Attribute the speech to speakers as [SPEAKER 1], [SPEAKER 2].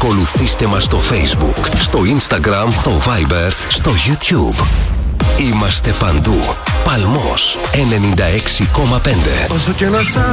[SPEAKER 1] Ακολουθήστε μας στο Facebook, στο Instagram, το Viber, στο YouTube. Είμαστε παντού. Παλμός 96,5.
[SPEAKER 2] Όσο και να σ'